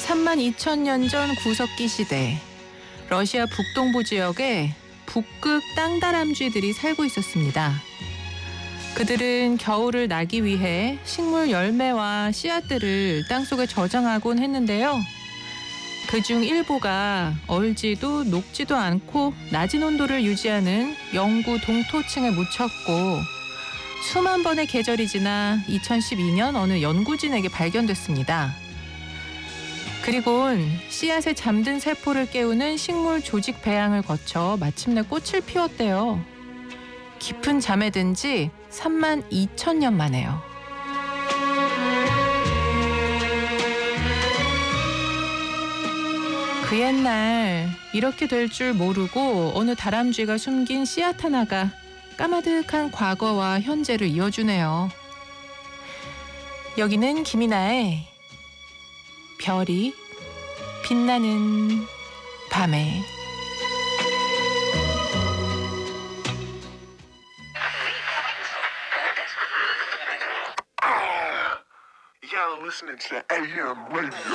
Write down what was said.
32,000년 전 구석기 시대, 러시아 북동부 지역에 북극 땅다람쥐들이 살고 있었습니다. 그들은 겨울을 나기 위해 식물 열매와 씨앗들을 땅속에 저장하곤 했는데요. 그중 일부가 얼지도 녹지도 않고 낮은 온도를 유지하는 영구 동토층에 묻혔고, 수만 번의 계절이 지나 2012년 어느 연구진에게 발견됐습니다. 그리곤 씨앗에 잠든 세포를 깨우는 식물 조직 배양을 거쳐 마침내 꽃을 피웠대요. 깊은 잠에 든 지 32,000년 만에요. 그 옛날 이렇게 될 줄 모르고 어느 다람쥐가 숨긴 씨앗 하나가 까마득한 과거와 현재를 이어주네요. 여기는 김이나의 별이 빛나는 밤에. Y'all listening to AM Radio.